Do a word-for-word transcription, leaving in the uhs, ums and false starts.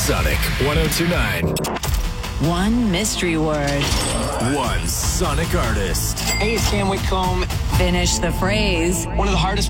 Sonic one oh two point nine. One mystery word. One Sonic artist. Hey, it's Cam Whitcomb. Finish the phrase. One of the hardest